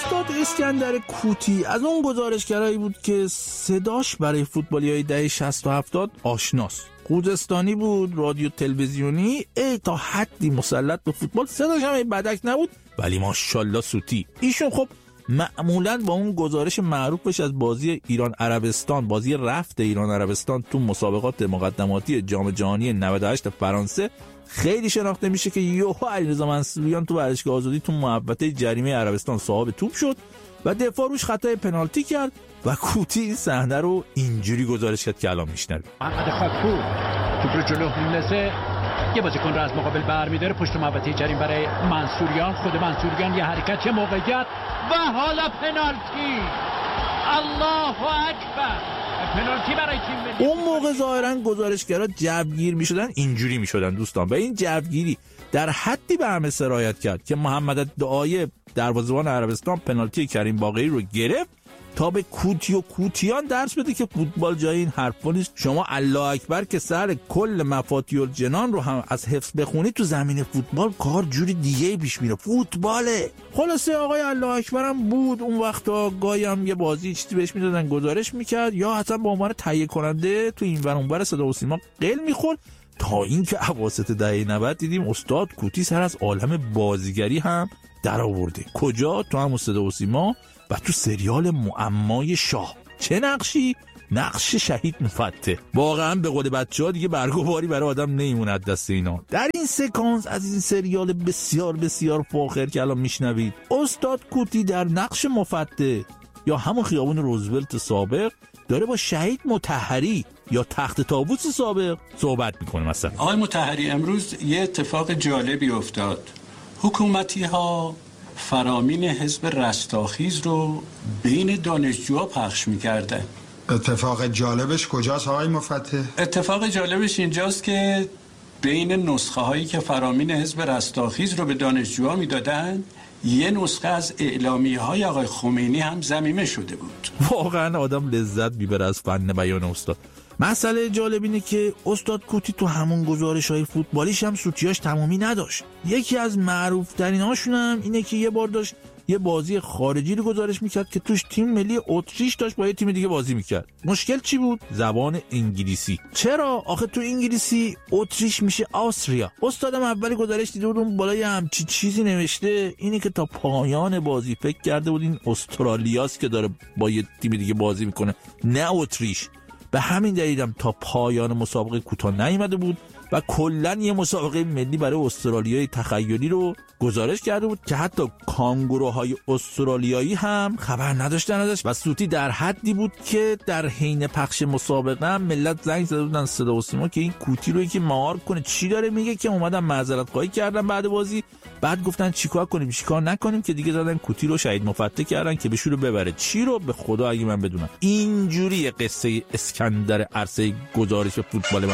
استاد اسکندر کوتی از اون گزارشگرایی بود که صداش برای فوتبالیای دهه 60 و 70 آشناست. خوزستانی بود، رادیو تلویزیونی، تا حدی مسلط به فوتبال، صداش هم بدک نبود، ولی ماشاءالله سوتی. ایشون خب معمولاً با اون گزارش معروفش از بازی ایران عربستان، بازی رفت ایران عربستان تو مسابقات مقدماتی جام جهانی 98 فرانسه خیلی شناخته میشه که یهو علیرضا منصوریان تو ورزشگاه آزادی تو محوطه جریمه عربستان صاحب توپ شد و دفاع روش خطای پنالتی کرد و کوتی این صحنه رو اینجوری گزارش کرد که الان میشنوید. محمد خاکپور توپ رو جلو میندازه، یه بازیکن رو از مقابل برمی‌داره، پشت محوطه جریمه برای منصوریان، خود منصوریان یه حرکت، چه موقعیت و حالا پنالتی. الله اکبر. پنالتی برای تیم ملی. اون موقع ظاهرا گزارشگرا جوگیر میشدن، اینجوری میشدن دوستان. و این جوگیری در حدی به همه سرایت کرد که محمد دعای دروازه‌بان عربستان پنالتی کریم باقری رو گرفت تا به کوتی و کوتیان درس بده که فوتبال جای این حرفا نیست. شما الله اکبر که سر کل مفاتیح الجنان رو هم از حفظ بخونی، تو زمین فوتبال کار جوری دیگه پیش میره، فوتباله. خلاصه آقای الله اکبر هم بود اون وقتا، گاهی هم یه بازی چیزی بهش میدادن گزارش میکرد یا حتی به عنوان تهیه کننده تو این ور اون ور صدا و سیما قل میخورد، تا اینکه اواسط دهه 90 دیدیم استاد کوتی سر از عالم بازیگری هم در آورده. کجا؟ تو همون صدا و سیما و تو سریال معمای شاه. چه نقشی؟ نقش شهید مفتح. واقعا به قول بچه‌ها دیگه برگ و باری برای آدم نمیموند دست اینا. در این سکانس از این سریال بسیار بسیار فاخر که الان میشنوید، استاد کوتی در نقش مفتح یا همون خیابون روزولت سابق داره با شهید مطهری یا تخت طاووس سابق صحبت میکنه. مثلا آقای مطهری، امروز یه اتفاق جالبی افتاد. حکومتی ها فرامین حزب رستاخیز رو بین دانشجوها پخش میکردن. اتفاق جالبش کجاست آقای مفتح؟ اتفاق جالبش اینجاست که بین نسخه هایی که فرامین حزب رستاخیز رو به دانشجوها میدادن، یه نسخه از اعلامیه های آقای خمینی هم ضمیمه شده بود. واقعا آدم لذت میبره از فن بیان استاد. مسئله جالب اینه که استاد کوتی تو همون گزارش‌های فوتبالیش هم سوتیاش تمامی نداشت. یکی از معروف‌ترین هاشون هم اینه که یه بار داشت یه بازی خارجی رو گزارش میکرد که توش تیم ملی اتریش داشت با یه تیم دیگه بازی میکرد. مشکل چی بود؟ زبان انگلیسی. چرا؟ آخه تو انگلیسی اتریش میشه آستریا. استادم اولی گزارش دیده بود اون بالای همچی چیزی نوشته، اینی که تا پایان بازی فکر کرده بود این استرالیاست که داره با یه تیم دیگه بازی میکنه، نه اتریش. به همین دلیلم تا پایان مسابقه کوتاه نیامده بود و کلاً یه مسابقه ملی برای استرالیای تخیلی رو گزارش کرده بود که حتی کانگوروهای استرالیایی هم خبر نداشتن ازش و سوتی در حدی بود که در حین پخش مسابقه هم ملت زنگ زده بودن صدا و سیما که این کوتی رو یکی مهار کنه. چی داره میگه؟ که اومدن معذرت خواهی کردن بعد بازی، بعد گفتن چیکار کنیم چیکار نکنیم، که دیگه زدن کوتی رو شهید مفتح کردن که بهش رو ببره. چی رو؟ به خدا اگه من بدونم. اینجوری قصه اسکندر عرصه گزارش فوتبال